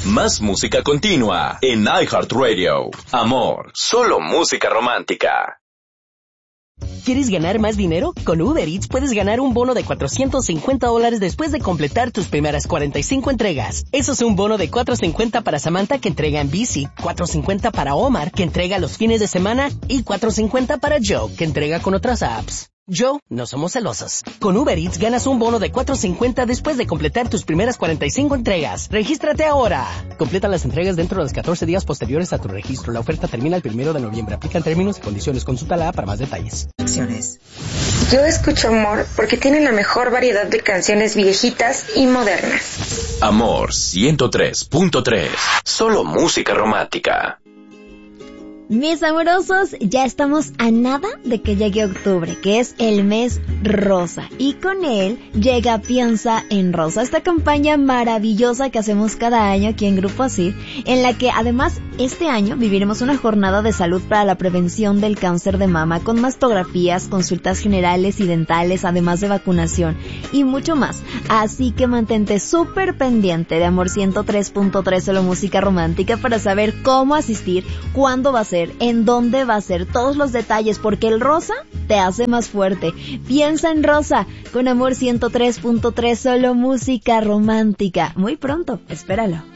Más música continua en iHeartRadio. Amor, solo música romántica. ¿Quieres ganar más dinero? Con Uber Eats puedes ganar un bono de $450 después de completar tus primeras 45 entregas. Eso es un bono de $450 para Samantha, que entrega en bici, $450 para Omar, que entrega los fines de semana, y $450 para Joe, que entrega con otras apps. Joe, no somos celosos. Con Uber Eats ganas un bono de $450 después de completar tus primeras 45 entregas. ¡Regístrate ahora! Completa las entregas dentro de los 14 días posteriores a tu registro. La oferta termina el 1 de noviembre. Aplican términos y condiciones. Consulta la app para más detalles. Yo escucho Amor porque tiene la mejor variedad de canciones viejitas y modernas. Amor 103.3. Solo música romántica. Mis amorosos, ya estamos a nada de que llegue octubre, que es el mes rosa. Y con él llega Piensa en Rosa, esta campaña maravillosa que hacemos cada año aquí en Grupo ASID, en la que además este año viviremos una jornada de salud para la prevención del cáncer de mama, con mastografías, consultas generales y dentales, además de vacunación y mucho más. Así que mantente súper pendiente de Amor 103.3, solo música romántica, para saber cómo asistir, cuándo va a ser, en dónde va a ser, todos los detalles, porque el rosa te hace más fuerte. Piensa en Rosa con Amor 103.3, solo música romántica. Muy pronto, espéralo.